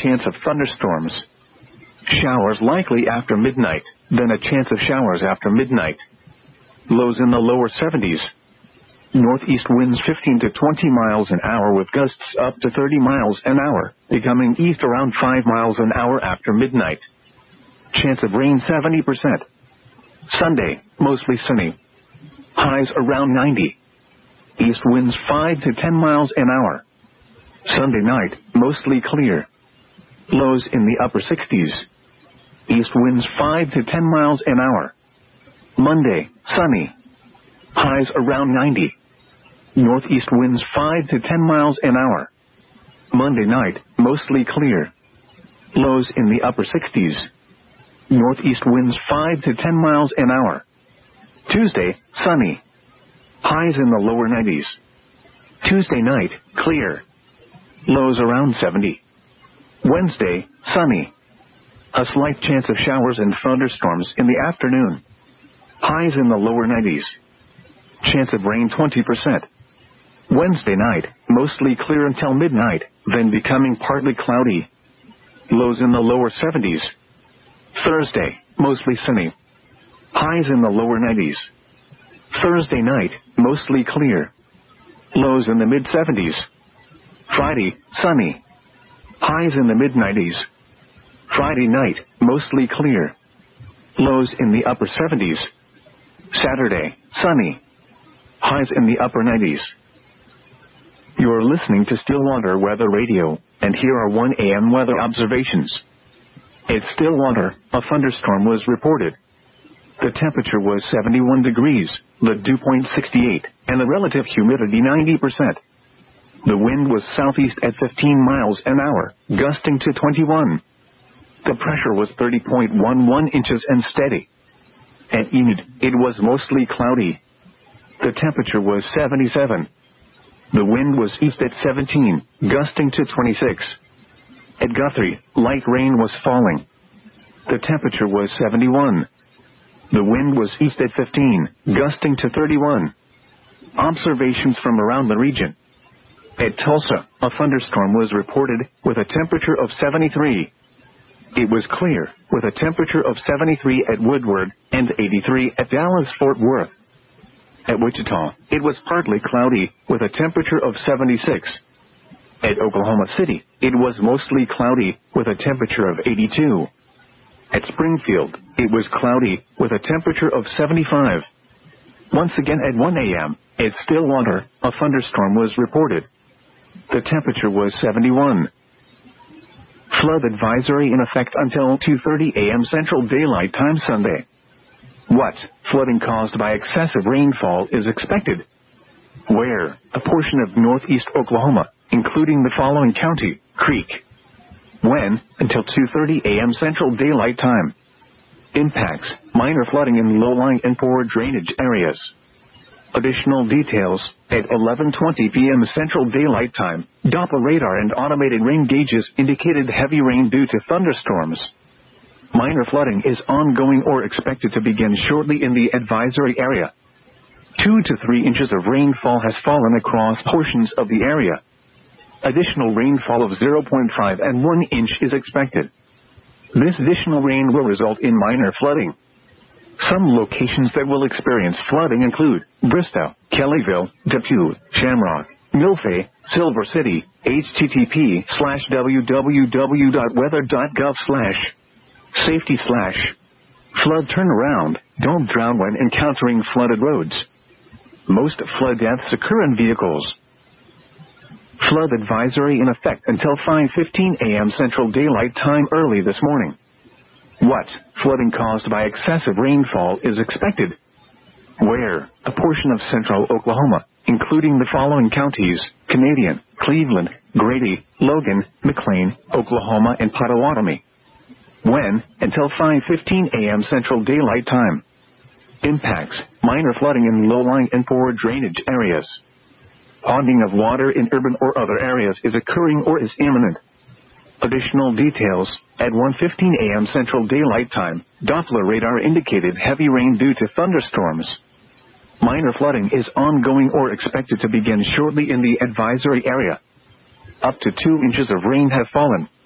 chance of thunderstorms. Showers likely after midnight, then a chance of showers after midnight. Lows in the lower 70s. Northeast winds 15 to 20 miles an hour with gusts up to 30 miles an hour, becoming east around 5 miles an hour after midnight. Chance of rain 70%. Sunday, mostly sunny. Highs around 90. East winds 5 to 10 miles an hour. Sunday night, mostly clear. Lows in the upper 60s. East winds 5 to 10 miles an hour. Monday, sunny. Highs around 90. Northeast winds 5 to 10 miles an hour. Monday night, mostly clear. Lows in the upper 60s. Northeast winds 5 to 10 miles an hour. Tuesday, sunny. Highs in the lower 90s. Tuesday night, clear. Lows around 70. Wednesday, sunny. A slight chance of showers and thunderstorms in the afternoon. Highs in the lower 90s. Chance of rain 20%. Wednesday night, mostly clear until midnight, then becoming partly cloudy. Lows in the lower 70s. Thursday, mostly sunny. Highs in the lower 90s. Thursday night, mostly clear. Lows in the mid-70s. Friday, sunny. Highs in the mid-90s. Friday night, mostly clear. Lows in the upper 70s. Saturday, sunny. Highs in the upper 90s. You're listening to Stillwater Weather Radio, and here are 1 a.m. weather observations. At Stillwater, a thunderstorm was reported. The temperature was 71 degrees, the dew point 68, and the relative humidity 90%. The wind was southeast at 15 miles an hour, gusting to 21. The pressure was 30.11 inches and steady. At Enid, it was mostly cloudy. The temperature was 77. The wind was east at 17, gusting to 26. At Guthrie, light rain was falling. The temperature was 71. The wind was east at 15, gusting to 31. Observations from around the region. At Tulsa, a thunderstorm was reported with a temperature of 73. It was clear, with a temperature of 73 at Woodward and 83 at Dallas-Fort Worth. At Wichita, it was partly cloudy, with a temperature of 76. At Oklahoma City, it was mostly cloudy, with a temperature of 82. At Springfield, it was cloudy, with a temperature of 75. Once again at 1 a.m., at Stillwater, a thunderstorm was reported. The temperature was 71. Flood advisory in effect until 2:30 a.m. Central Daylight Time Sunday. What flooding caused by excessive rainfall is expected? Where? A portion of northeast Oklahoma, including the following county, Creek. When? Until 2:30 a.m. Central Daylight Time. Impacts: minor flooding in low-lying and poor drainage areas. Additional details: at 11:20 p.m. Central Daylight Time, Doppler radar and automated rain gauges indicated heavy rain due to thunderstorms. Minor flooding is ongoing or expected to begin shortly in the advisory area. 2 to 3 inches of rainfall has fallen across portions of the area. Additional rainfall of 0.5 and 1 inch is expected. This additional rain will result in minor flooding. Some locations that will experience flooding include Bristow, Kellyville, Depew, Shamrock, Milfay, Silver City. http://www.weather.gov/safety/flood turnaround. Don't drown when encountering flooded roads. Most flood deaths occur in vehicles. Flood advisory in effect until 5:15 a.m. Central Daylight Time early this morning. What flooding caused by excessive rainfall is expected? Where? A portion of central Oklahoma, including the following counties: Canadian, Cleveland, Grady, Logan, McLean, Oklahoma, and Pottawatomie. When? Until 5:15 a.m. Central Daylight Time. Impacts: minor flooding in low-lying and poor drainage areas. Ponding of water in urban or other areas is occurring or is imminent. Additional details: at 1:15 a.m. Central Daylight Time, Doppler radar indicated heavy rain due to thunderstorms. Minor flooding is ongoing or expected to begin shortly in the advisory area. Up to 2 inches of rain have fallen,